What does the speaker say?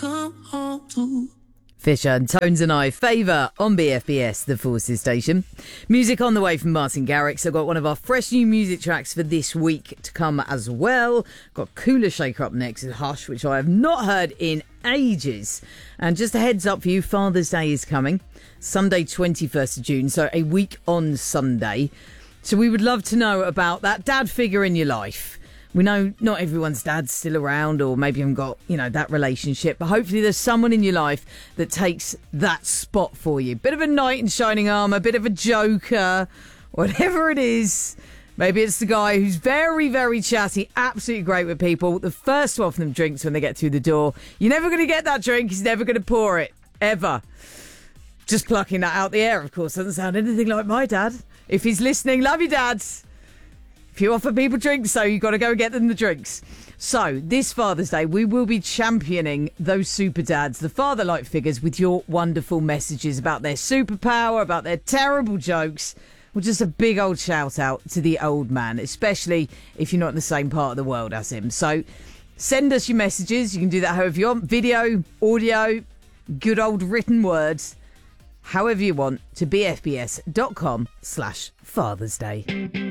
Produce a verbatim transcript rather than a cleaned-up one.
come home to. Fisher and Tones and I favour on B F B S, the Forces station. Music on the way from Martin Garrix. I've got one of our fresh new music tracks for this week to come as well. Got Cooler Shaker up next with Hush, which I have not heard in ages. And just a heads up for you, Father's Day is coming. Sunday, twenty-first of June, so a week on Sunday. So we would love to know about that dad figure in your life. We know not everyone's dad's still around, or maybe you haven't got, you know, that relationship. But hopefully there's someone in your life that takes that spot for you. Bit of a knight in shining armour, bit of a joker, whatever it is. Maybe it's the guy who's very, very chatty, absolutely great with people. The first to offer them drinks when they get through the door. You're never going to get that drink. He's never going to pour it, ever. Just plucking that out the air, of course. Doesn't sound anything like my dad. If he's listening, love you, Dad. If you offer people drinks, so you've got to go and get them the drinks. So, this Father's Day, we will be championing those super dads, the father-like figures, with your wonderful messages about their superpower, about their terrible jokes, or just a big old shout-out to the old man, especially if you're not in the same part of the world as him. So, send us your messages. You can do that however you want. Video, audio, good old written words, however you want, to bfbs.com slash Father's Day.